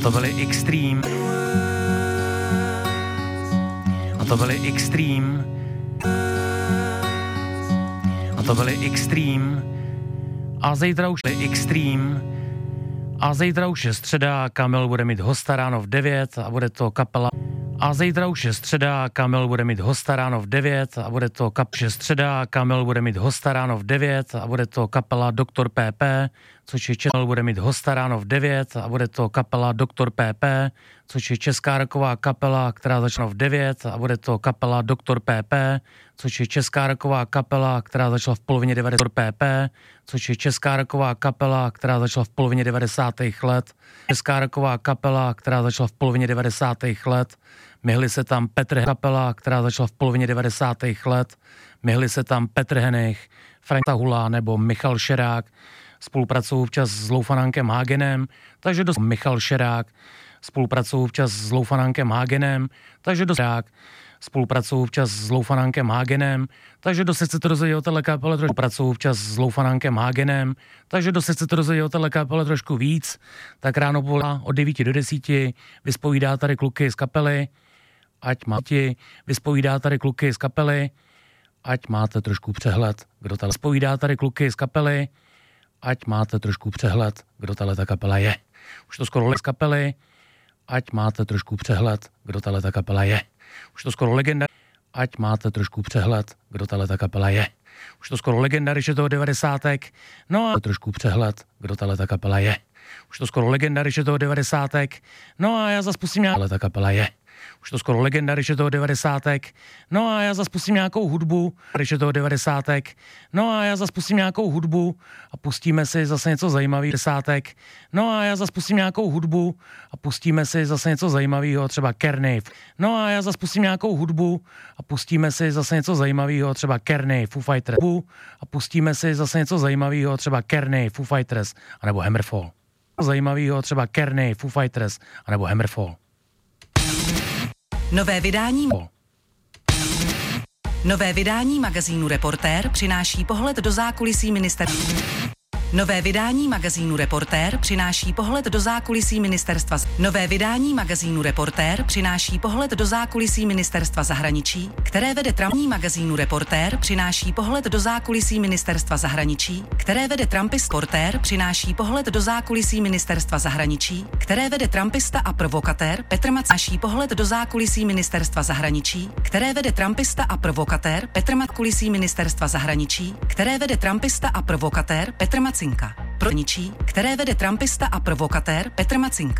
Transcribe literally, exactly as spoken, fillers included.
to byly Extreme. A to byly Extreme. A to byly Extreme. A zítra už je Extreme. A zítra už je středa, Kamil bude mít hosta ráno v devět a bude to kapela. A zítra už je středa, Kamil bude mít hosta ráno v devět a bude to kap... je středa, Kamil bude mít hosta ráno v devět a bude to kapela Doktor P P, což je Kamil bude mít hosta ráno v devět a bude to kapela Doktor P P, což je česká rocková kapela, která začala v devět a bude to kapela Doktor P P, což je česká rocková kapela, která začala v polovině devadesátých P P, což je česká rocková kapela, která začala v polovině devadesátých let. Česká rocková kapela, která začala v polovině devadesátých let. Myhli se tam Petr kapela, která začala v polovině devadesátých let. Myhli se tam Petr Henich, Frank Tahula nebo Michal Šerák. Spolupracují včas s Loufanánkem Hagenem, takže do Michal Šerák. Spolupracují včas s Loufanánkem Hagenem, takže do Spolupracují včas s Loufanánkem Hagenem, takže kdo se chcete dozvědět o téhle kapele trošku pracují včas s Loufanánkem Hagenem, takže kdo se chcete dozvědět o téhle kapele trošku víc, tak ráno volá od devíti do desíti, vyspovídá tady kluky z kapely, ať máte, vyspovídá tady kluky z kapely, ať máte trošku přehled, kdo tady vyspovídá tady kluky z kapely, ať máte trošku přehled, kdo tahle ta kapela je. Už to skoro z kapely, ať máte trošku přehled, kdo tahle ta kapela je. Už to skoro legenda, ať máte trošku přehled, kdo tahle ta kapela je. Už to skoro legenda, když je toho devadesátek, no a trošku přehled, kdo tahle ta kapela je. Už to skoro legenda, když je toho devadesátek, no a já zas pustím nějakou, tahle ta kapela je. Už to skoro legenda, když je toho devadesátek, no a já zas pustím nějakou hudbu, když je toho devadesátek, no a já zas pustím nějakou hudbu a pustíme si zase něco zajímavého, devadesátek, no a já zas pustím nějakou hudbu a pustíme si zase něco zajímavého, třeba Kearney, no a já zas pustím nějakou hudbu a pustíme si zase něco zajímavého, třeba Kearney, Foo Fighters, a pustíme si zase něco zajímavého, třeba Kearney, Foo Fighters, anebo Hammerfall. Zajímavého, třeba Kearney, Foo Fighters, anebo Hammerfall. Nové vydání Nové vydání magazínu Reportér přináší pohled do zákulisí ministerstva. Nové vydání magazínu Reportér přináší pohled do zákulisí ministerstva. Nové vydání magazínu Reportér přináší pohled do zákulisí ministerstva zahraničí, které vede Trumpní magazínu Reportér přináší pohled do zákulisí ministerstva zahraničí, které vede Trumpist. Reportér přináší pohled do zákulisí ministerstva zahraničí, které vede Trumpista a provokatér Petr Mac. Přináší pohled do zákulisí ministerstva zahraničí, které vede Trumpista a provokatér Petr Mac. Kulisí ministerstva zahraničí, které vede Trumpista a provokatér Petr Mac. Pro ničí, které vede Trumpista a provokatér Petr Macinka.